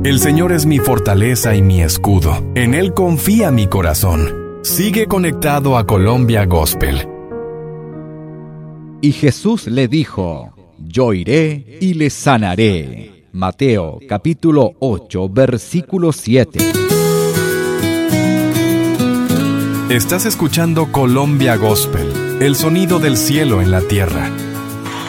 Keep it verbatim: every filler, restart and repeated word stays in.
El Señor es mi fortaleza y mi escudo. En Él confía mi corazón. Sigue conectado a Colombia Gospel. Y Jesús le dijo: Yo iré y le sanaré. Mateo capítulo ocho, versículo siete. Estás escuchando Colombia Gospel, el sonido del cielo en la tierra.